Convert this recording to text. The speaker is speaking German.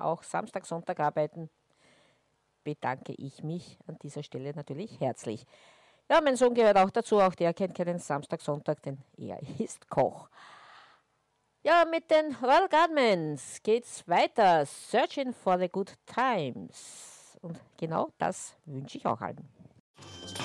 auch Samstag, Sonntag arbeiten, bedanke ich mich an dieser Stelle natürlich herzlich. Ja, mein Sohn gehört auch dazu, auch der kennt keinen Samstag, Sonntag, denn er ist Koch. Ja, mit den Royal Guardsmen geht's weiter. Searching for the Good Times. Und genau das wünsche ich auch allen.